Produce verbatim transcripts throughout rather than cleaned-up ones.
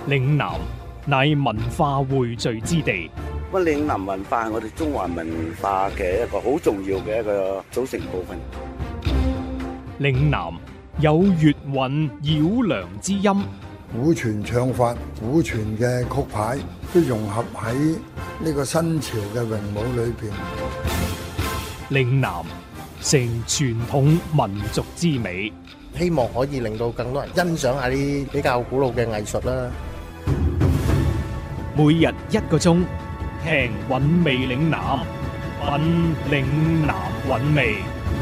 嶺南乃文化匯聚之地。 咁嶺南文化係我哋中華文化嘅一個好重要嘅一個組成部分。 嶺南有粵韻繞梁之音， 古傳唱法、古傳嘅曲牌都融合喺呢個新潮嘅詠舞裏邊。 嶺南成傳統民族之美， 希望可以令到更多人欣賞下啲比較古老嘅藝術啦。 每日一個鐘，聽韻味嶺南，品嶺南韻味。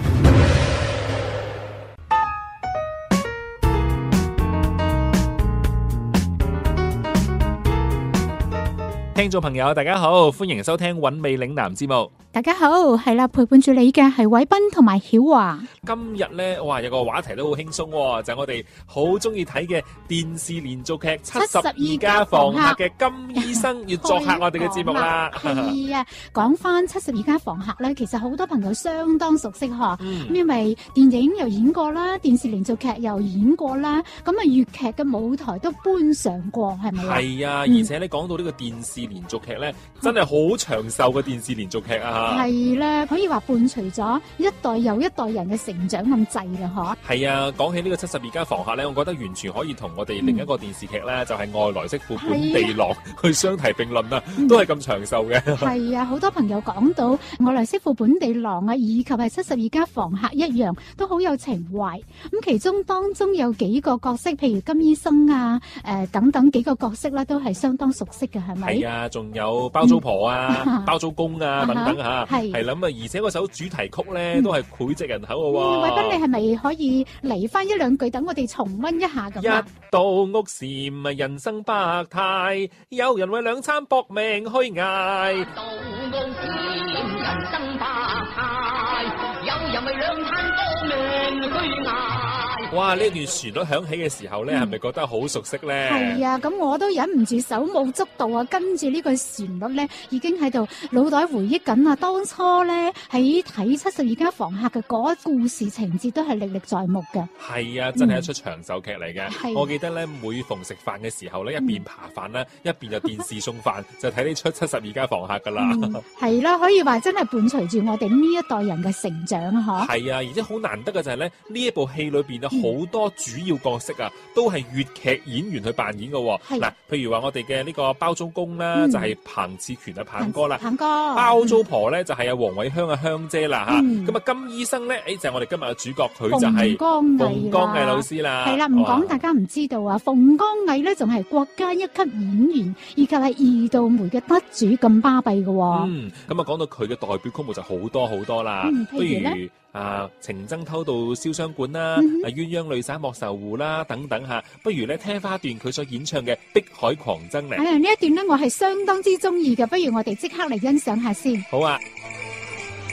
聽眾朋友大家好，歡迎收聽韻味嶺南節目。 大家好，係啦，陪伴住你嘅係偉斌同埋曉華。 今日咧，哇，有個話題都好輕鬆，就係、是、我哋好中意睇嘅電視連續劇《七十二家房客》嘅金醫生要作客我哋嘅節目啦。 係啊，講翻《七十二家房客》咧，其實好多朋友相當熟悉嗬， 嗯、 因為電影又演過啦，電視連續劇又演過啦，咁啊粵劇嘅舞台都搬上過，係咪啊？係啊， 而且咧講到呢個電視連續劇咧，真係好長壽嘅電視連續劇啊！ 係啦，可以話伴隨咗一代又一代人嘅成長咁滯啦，嗬。 係啊，講起呢個七十二家房客咧，我覺得完全可以同我哋另一個電視劇咧，嗯、就係外來媳婦本地郎去相提並論啊，都係咁長壽嘅。 係啊，好多朋友講到外來媳婦本地郎啊，以及係七十二家房客一樣，都好有情懷。咁其中當中有幾個角色，譬如金醫生啊，誒、呃、等等幾個角色咧，都係相當熟悉嘅，係咪？係啊，仲有包租婆啊、嗯、包租公啊等等吓。 係係啦，咁啊，而且嗰首主題曲咧都係膾炙人口嘅喎。 偉斌，你係咪可以嚟翻一兩句，等我哋重溫一下咁啊？ 一到屋檐啊，人生百態，有人為兩餐搏命去捱。一到屋檐，人生百態，有人為兩餐搏命去捱。哇！呢段旋律響起嘅時候咧，係咪覺得好熟悉咧？ 係啊，咁我都忍唔住手舞足蹈啊，跟住呢個旋律咧，已經喺度腦袋回憶緊啊！當初咧喺睇七十二家房客嘅嗰故事情節都係歷歷在目嘅。係啊，真係一出長壽劇嚟嘅。嗯、我記得咧，每逢食飯嘅時候咧，一邊扒飯啦，一邊就電視送飯，就睇呢出七十二家房客噶啦。係啦、嗯啊，可以話真係伴隨住我哋呢一代人嘅成長啊！嗬。係啊，而且好難得嘅就係咧，呢一部戲裏邊啊。好多主要角色啊，都係粵劇演員去扮演嘅。嗱，譬如話我哋嘅呢個包租公啦，嗯、就係彭志權啊，彭哥啦。彭哥。包租婆咧就係阿黃偉香啊，香姐啦吓。咁啊、嗯，金醫生咧，誒就係、是、我哋今日嘅主角，佢就係馮光毅老師啦。係啦，唔講大家唔知道啊。馮光毅咧仲係國家一級演員，以及係二度梅嘅得主，咁巴閉嘅。嗯，咁啊講到佢嘅代表曲目就好多好多啦。嗯、譬如咧。啊！情僧偷渡燒傷館啦，嗯、啊鴛鴦淚灑莫愁湖啦，等等吓，不如咧聽翻一段佢所演唱嘅《碧海狂僧》嚟。係啊，呢一段咧我係相當之中意嘅，不如我哋即刻嚟欣賞下先。好啊。